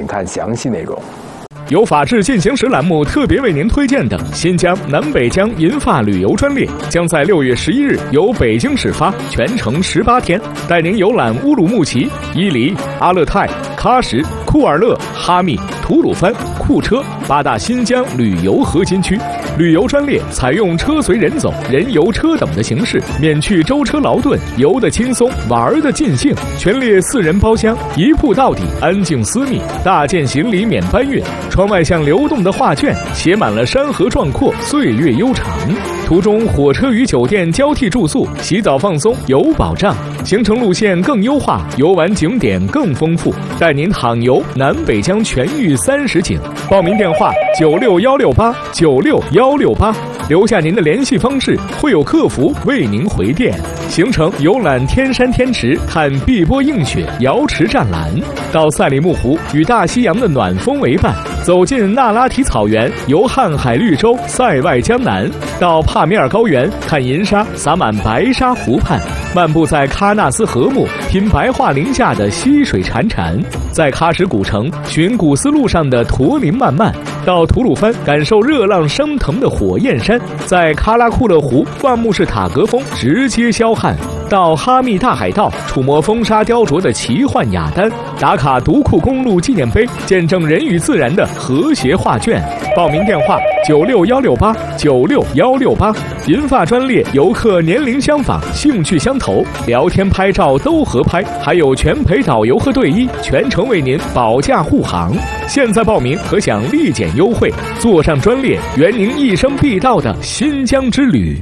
看详细内容。 由法治进行时栏目特别为您推荐的新疆南北疆银发旅游专列，将在6月11日由北京始发，全程18天，带您游览乌鲁木齐、伊犁、阿勒泰、喀什、库尔勒、哈密、吐鲁番、库车8大新疆旅游核心区。旅游专列采用车随人走、人游车等的形式，免去舟车劳顿，游得轻松，玩得尽兴。全列4人包厢，一铺到底，安静私密，大件行李免搬运。窗外像流动的画卷，写满了山河壮阔，岁月悠长。途中火车与酒店交替住宿，洗澡放松有保障，行程路线更优化，游玩景点更丰富，带您淌游南北疆全域30景。报名电话96168，96168，留下您的联系方式，会有客服为您回电。行程游览天山天池，看碧波映雪，瑶池湛蓝；到赛里木湖，与大西洋的暖风为伴；走进那拉提草原，游瀚海绿洲，塞外江南；到帕米尔高原，看银沙洒满白沙湖畔；漫步在喀纳斯河木，品白桦林下的溪水潺潺；在喀什古城寻古丝路上的驼铃漫漫；到吐鲁番感受热浪升腾的火焰山；在喀拉库勒湖万木式塔格峰直接霄汉；到哈密大海盗触摸风沙雕琢的奇幻雅丹；打卡独库公路纪念碑，见证人与自然的和谐画卷。报名电话96168，96168。银发专列，游客年龄相仿，兴趣相投，聊天拍照都合拍，还有全陪导游和队医，全程为您保驾护航。现在报名可享立减优惠，坐上专列，圆您一生必到的新疆之旅。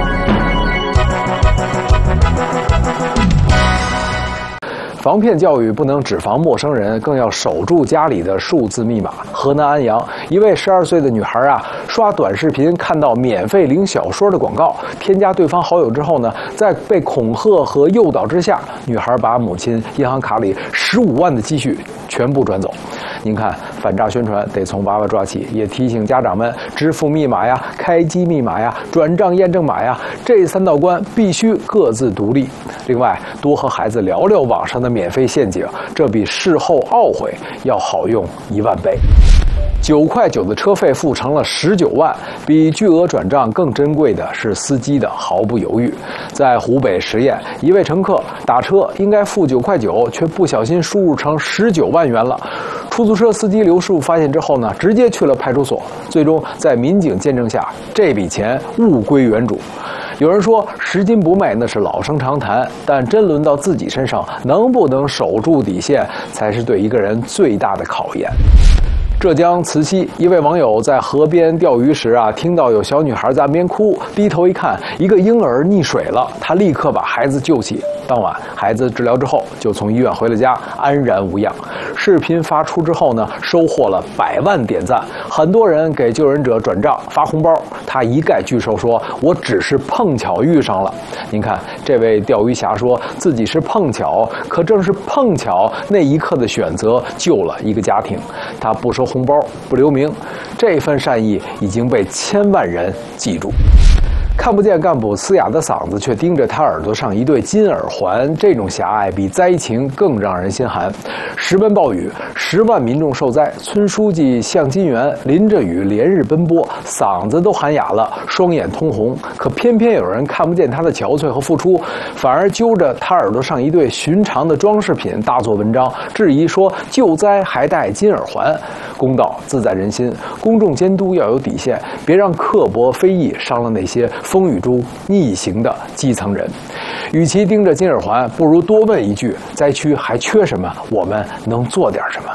防骗教育不能只防陌生人，更要守住家里的数字密码。河南安阳一位12岁的女孩刷短视频看到免费领小说的广告，添加对方好友之后呢，在被恐吓和诱导之下，女孩把母亲银行卡里15万的积蓄全部转走。您看，反诈宣传得从娃娃抓起，也提醒家长们，支付密码呀、开机密码呀、转账验证码呀，这3道关必须各自独立。另外，多和孩子聊聊网上的免费陷阱，这比事后懊悔要好用1万倍。9块9的车费付成了19万，比巨额转账更珍贵的是司机的毫不犹豫。在湖北十堰，一位乘客打车应该付9块9，却不小心输入成19万元了。出租车司机刘师傅发现之后呢，直接去了派出所，最终在民警见证下，这笔钱物归原主。有人说拾金不昧那是老生常谈，但真轮到自己身上，能不能守住底线，才是对一个人最大的考验。浙江慈溪一位网友在河边钓鱼时听到有小女孩在岸边哭，低头一看，一个婴儿溺水了，他立刻把孩子救起。当晚孩子治疗之后就从医院回了家，安然无恙。视频发出之后呢，收获了100万点赞，很多人给救人者转账发红包，他一概拒收，说我只是碰巧遇上了。您看，这位钓鱼侠说自己是碰巧，可正是碰巧那一刻的选择救了一个家庭。他不收红包，不留名，这份善意已经被千万人记住。看不见干部嘶哑的嗓子，却盯着他耳朵上一对金耳环，这种狭隘比灾情更让人心寒。石门暴雨，10万民众受灾，村书记向金元淋着雨连日奔波，嗓子都喊哑了，双眼通红，可偏偏有人看不见他的憔悴和付出，反而揪着他耳朵上一对寻常的装饰品大做文章，质疑说救灾还戴金耳环。公道自在人心，公众监督要有底线，别让刻薄非议伤了那些风雨中逆行的基层人。与其盯着金耳环，不如多问一句：灾区还缺什么？我们能做点什么？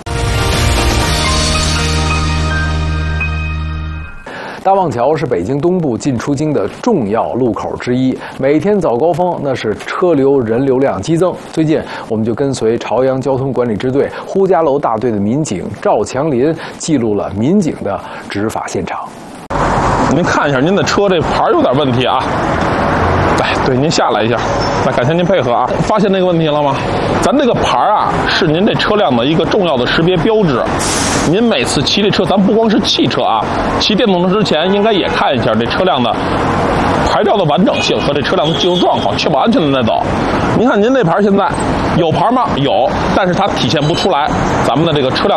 大望桥是北京东部进出京的重要路口之一，每天早高峰那是车流人流量激增。最近，我们就跟随朝阳交通管理支队呼家楼大队的民警赵强林，记录了民警的执法现场。 您看一下您的车这牌有点问题啊！来，对，您下来一下。那感谢您配合啊！发现那个问题了吗？咱这个牌是您这车辆的一个重要的识别标志。您每次骑这车，咱不光是汽车骑电动车之前应该也看一下这车辆的牌照的完整性和这车辆的技术状况，确保安全的再走。您看您这牌现在有牌吗？有，但是它体现不出来咱们的这个车辆